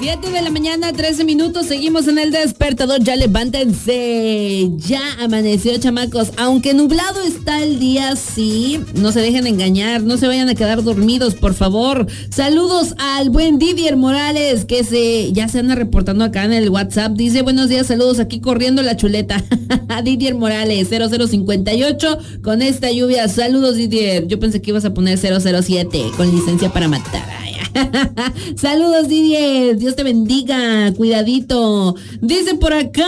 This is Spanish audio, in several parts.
7 de la mañana, 13 minutos, seguimos en el despertador, ya levántense, ya amaneció, chamacos, aunque nublado está el día, sí, no se dejen engañar, no se vayan a quedar dormidos, por favor. Saludos al buen Didier Morales, que ya se anda reportando acá en el WhatsApp, dice, buenos días, saludos, aquí corriendo la chuleta, Didier Morales, 0058, con esta lluvia, saludos Didier, yo pensé que ibas a poner 007, con licencia para matar. Saludos Didier, Dios te bendiga, cuidadito. Dice por acá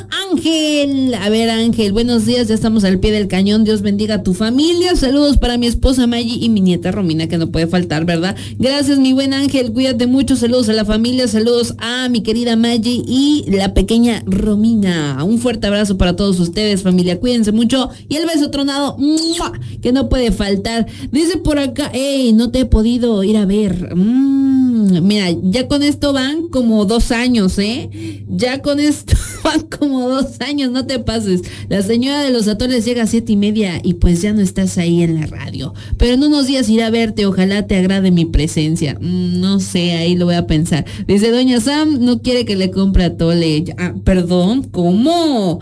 Ángel, a ver Ángel, buenos días, ya estamos al pie del cañón, Dios bendiga a tu familia, saludos para mi esposa Maggie y mi nieta Romina, que no puede faltar, ¿verdad? Gracias mi buen Ángel, cuídate mucho, saludos a la familia, saludos a mi querida Maggie y la pequeña Romina, un fuerte abrazo para todos ustedes familia, cuídense mucho y el beso tronado, ¡mua!, que no puede faltar. Dice por acá, no te he podido ir a ver. Mira, ya con esto van como 2 años, ya con esto van como 2 años, no te pases. La señora de los atoles llega a 7:30 y pues ya no estás ahí en la radio, pero en unos días iré a verte, ojalá te agrade mi presencia. No sé, ahí lo voy a pensar. Dice doña Sam, no quiere que le compre atole. Perdón, ¿cómo?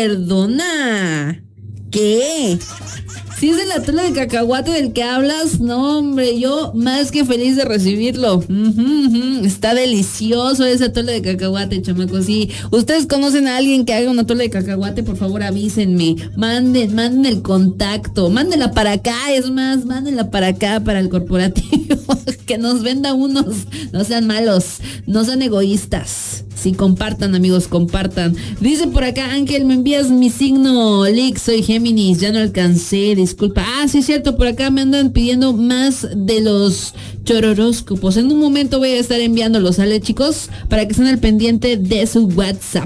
Perdona, ¿qué? Si es el atole de cacahuate del que hablas, no hombre, yo más que feliz de recibirlo. Está delicioso ese atole de cacahuate, chamacos. Si ustedes conocen a alguien que haga un atole de cacahuate, por favor avísenme. Manden el contacto, mándenla para acá, es más, mándenla para acá, para el corporativo, que nos venda unos. No sean malos, no sean egoístas. Sí, compartan, amigos, compartan. Dice por acá, Ángel, me envías mi signo, Lick, soy Géminis, ya no alcancé, disculpa. Sí, es cierto, por acá me andan pidiendo más de los chororóscopos. En un momento voy a estar enviándolos, ¿sale, chicos? Para que estén al pendiente de su WhatsApp.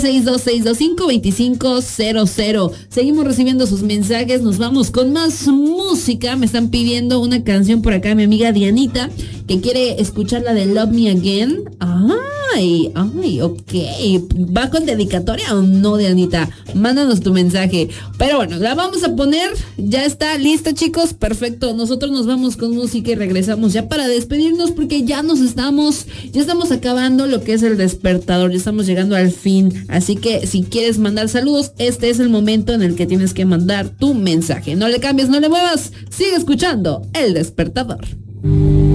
962-625-2500. Seguimos recibiendo sus mensajes, nos vamos con más música. Me están pidiendo una canción por acá, mi amiga Dianita, que quiere escuchar la de Love Me Again. Ay, ok. ¿Va con dedicatoria o no, Dianita? Mándanos tu mensaje. Pero bueno, la vamos a poner. Ya está lista, chicos. Perfecto. Nosotros nos vamos con música y regresamos ya para despedirnos porque ya estamos acabando lo que es el despertador. Ya estamos llegando al fin. Así que si quieres mandar saludos, este es el momento en el que tienes que mandar tu mensaje. No le cambies, no le muevas. Sigue escuchando el despertador.